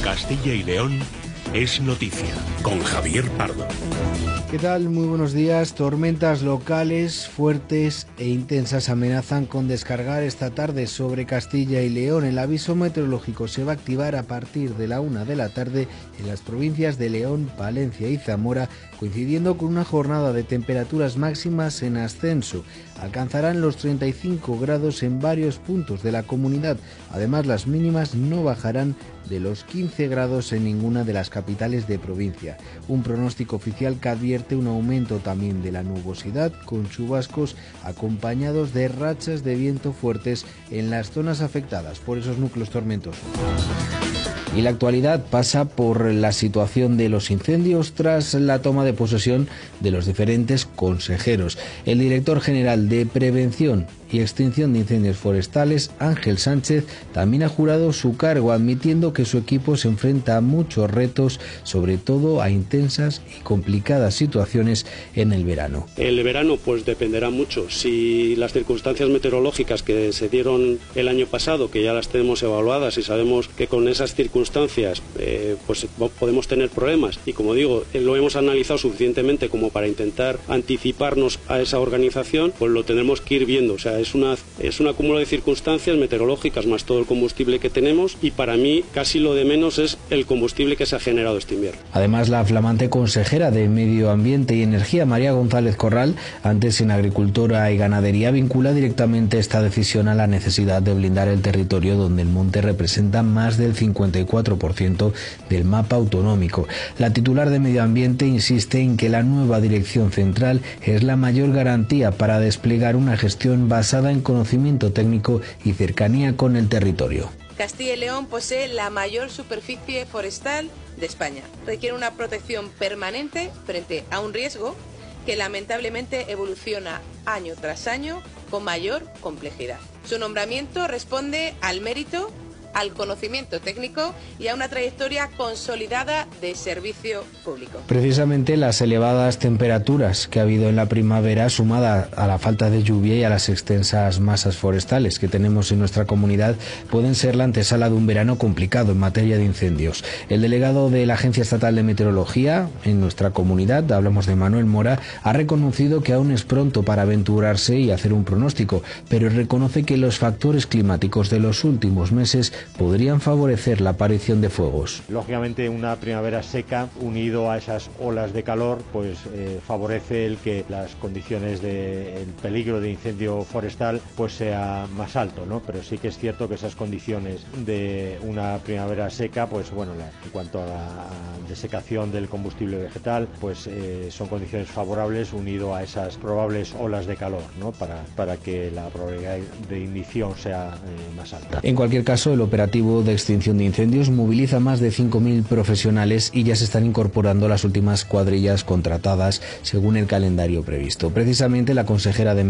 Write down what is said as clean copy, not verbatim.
Castilla y León es noticia, con Javier Pardo. ¿Qué tal? Muy buenos días. Tormentas locales fuertes e intensas amenazan con descargar esta tarde sobre Castilla y León. El aviso meteorológico se va a activar a partir de la 1 de la tarde en las provincias de León, Palencia y Zamora, coincidiendo con una jornada de temperaturas máximas en ascenso. Alcanzarán los 35 grados en varios puntos de la comunidad. Además, las mínimas no bajarán de los 15 grados en ninguna de las capitales de provincia. Un pronóstico oficial que advierte un aumento también de la nubosidad, con chubascos acompañados de rachas de viento fuertes en las zonas afectadas por esos núcleos tormentosos. Y la actualidad pasa por la situación de los incendios tras la toma de posesión de los diferentes consejeros. El director general de Prevención y Extinción de Incendios Forestales, Ángel Sánchez, también ha jurado su cargo, admitiendo que su equipo se enfrenta a muchos retos, sobre todo a intensas y complicadas situaciones en el verano. El verano pues dependerá mucho. Si las circunstancias meteorológicas que se dieron el año pasado, que ya las tenemos evaluadas y sabemos que con esas circunstancias pues podemos tener problemas, y como digo, lo hemos analizado suficientemente como para intentar anticiparnos a esa organización, pues lo tendremos que ir viendo. O sea, es un acúmulo de circunstancias meteorológicas más todo el combustible que tenemos, y para mí casi lo de menos es el combustible que se ha generado este invierno. Además, la flamante consejera de Medio Ambiente y Energía, María González Corral, antes en Agricultura y Ganadería, vincula directamente esta decisión a la necesidad de blindar el territorio donde el monte representa más del 54% del mapa autonómico. La titular de Medio Ambiente insiste en que la nueva dirección central es la mayor garantía para desplegar una gestión basada en conocimiento técnico y cercanía con el territorio. Castilla y León posee la mayor superficie forestal de España. Requiere una protección permanente frente a un riesgo que lamentablemente evoluciona año tras año con mayor complejidad. Su nombramiento responde al mérito, al conocimiento técnico y a una trayectoria consolidada de servicio público. Precisamente las elevadas temperaturas que ha habido en la primavera, sumada a la falta de lluvia y a las extensas masas forestales que tenemos en nuestra comunidad, pueden ser la antesala de un verano complicado en materia de incendios. El delegado de la Agencia Estatal de Meteorología en nuestra comunidad, hablamos de Manuel Mora, ha reconocido que aún es pronto para aventurarse y hacer un pronóstico, pero reconoce que los factores climáticos de los últimos meses podrían favorecer la aparición de fuegos. Lógicamente, una primavera seca unido a esas olas de calor pues favorece el que las condiciones el peligro de incendio forestal pues sea más alto, ¿no? Pero sí que es cierto que esas condiciones de una primavera seca, pues bueno, en cuanto a la desecación del combustible vegetal, pues son condiciones favorables unido a esas probables olas de calor, ¿no? Para que la probabilidad de ignición sea más alta. En cualquier caso, el operativo de extinción de incendios moviliza más de 5.000 profesionales y ya se están incorporando las últimas cuadrillas contratadas según el calendario previsto. Precisamente la consejera de